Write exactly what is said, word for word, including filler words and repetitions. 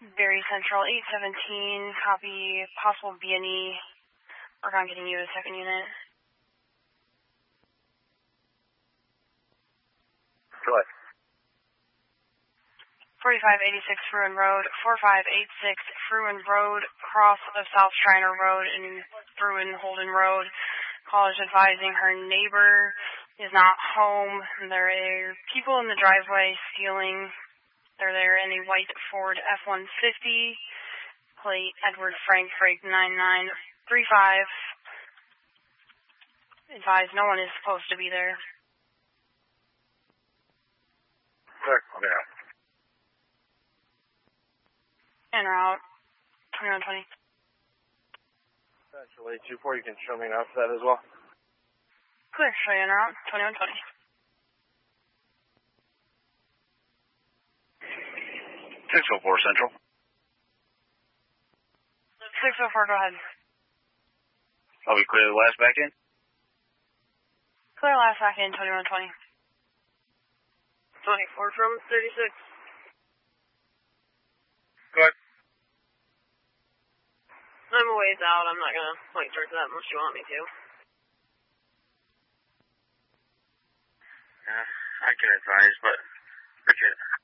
Very Central, eight seventeen, copy, possible B and E. Work on getting you a second unit. Go ahead. forty-five eighty-six Fruin Road, forty-five eighty-six Fruin Road, cross of South Shriner Road and Fruin Holden Road. Call is advising her neighbor is not home. There are people in the driveway stealing. They're there in a white Ford F one fifty, plate Edward Frank Frank nine nine three five. Advise no one is supposed to be there. Sir, I'll be out. En route, twenty-one twenty. Central eight two four, you can show me an for that as well. Clear, show you en route, twenty-one twenty. six oh four Central. six oh four, go ahead. Are we clear the last back in? Clear last back in, twenty-one twenty. twenty-four from thirty-six. Go ahead. I'm a ways out. I'm not going to point towards that unless you want me to. Yeah, I can advise, but appreciate it.